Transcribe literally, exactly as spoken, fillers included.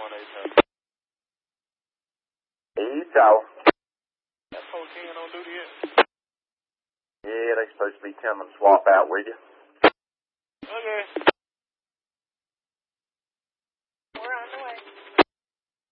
one eight seven. Echo. That Spokane on duty yet? Yeah, they supposed to be coming to swap out with you. Okay.